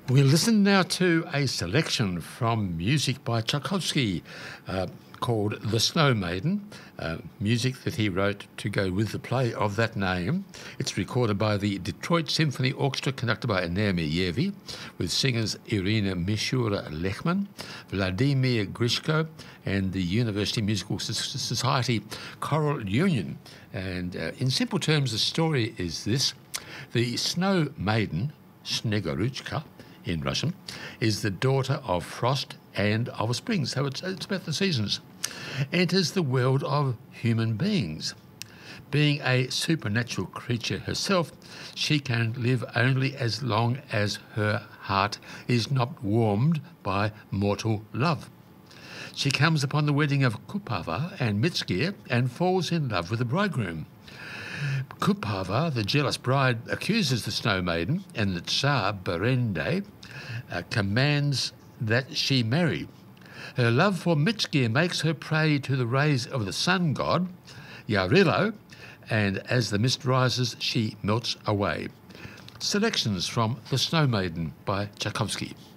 We listen now to a selection from music by Tchaikovsky called The Snow Maiden, music that he wrote to go with the play of that name. It's recorded by the Detroit Symphony Orchestra, conducted by Naomi Yevi, with singers Irina Mishura-Lechman, Vladimir Grishko, and the University Musical Society Choral Union. And in simple terms, the story is this. The Snow Maiden, Sneguruchka, in Russian, is the daughter of frost and of spring, so it's about the seasons, enters the world of human beings. Being a supernatural creature herself, she can live only as long as her heart is not warmed by mortal love. She comes upon the wedding of Kupava and Mitskir and falls in love with the bridegroom. Kupava, the jealous bride, accuses the Snow Maiden, and the Tsar Berende commands that she marry. Her love for Mitskir makes her prey to the rays of the sun god, Yarilo, and as the mist rises, she melts away. Selections from The Snow Maiden by Tchaikovsky.